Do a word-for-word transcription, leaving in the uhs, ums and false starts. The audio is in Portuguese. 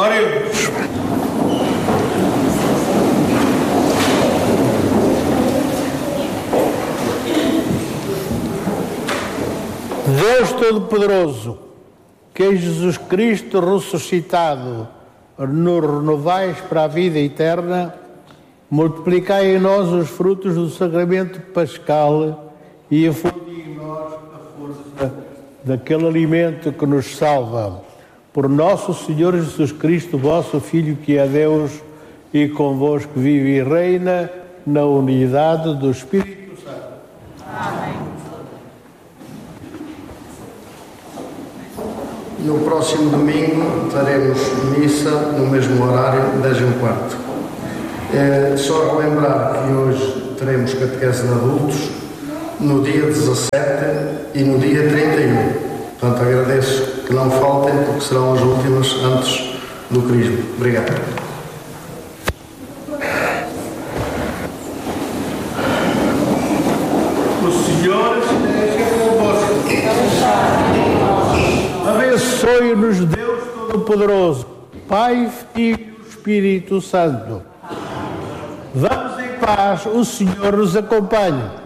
Oremos. Deus Todo-Poderoso, que em Jesus Cristo ressuscitado nos renovais para a vida eterna, multiplicai em nós os frutos do sacramento pascal e infundi em nós a força daquele alimento que nos salva. Por nosso Senhor Jesus Cristo, vosso Filho, que é Deus e convosco vive e reina na unidade do Espírito Santo. Amém. No próximo domingo faremos missa no mesmo horário, dez e um quarto. É só relembrar que hoje teremos catequese de adultos no dia dezassete e no dia trinta e um. Portanto, agradeço que não faltem, porque serão as últimas antes do Crisma. Obrigado. O Senhor esteja convosco. Abençoe-nos Deus Todo-Poderoso, Pai, Filho e Espírito Santo. Vamos em paz, o Senhor nos acompanhe.